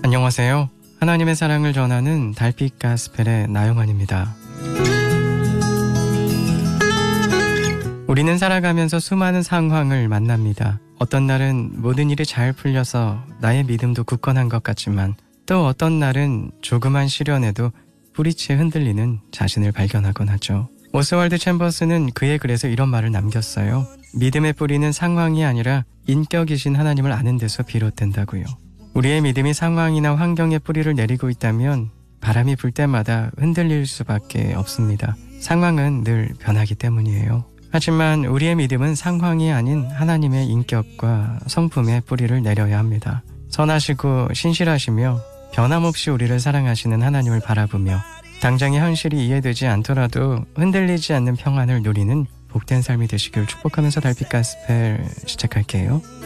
안녕하세요. 하나님의 사랑을 전하는 달빛 가스펠의 나영환입니다. 우리는 살아가면서 수많은 상황을 만납니다. 어떤 날은 모든 일이 잘 풀려서 나의 믿음도 굳건한 것 같지만 또 어떤 날은 조그만 시련에도 뿌리채 흔들리는 자신을 발견하곤 하죠. 오스왈드 챔버스는 그의 글에서 이런 말을 남겼어요. 믿음의 뿌리는 상황이 아니라 인격이신 하나님을 아는 데서 비롯된다고요. 우리의 믿음이 상황이나 환경에 뿌리를 내리고 있다면 바람이 불 때마다 흔들릴 수밖에 없습니다. 상황은 늘 변하기 때문이에요. 하지만 우리의 믿음은 상황이 아닌 하나님의 인격과 성품에 뿌리를 내려야 합니다. 선하시고 신실하시며 변함없이 우리를 사랑하시는 하나님을 바라보며 당장의 현실이 이해되지 않더라도 흔들리지 않는 평안을 누리는 복된 삶이 되시길 축복하면서 달빛 가스펠 시작할게요.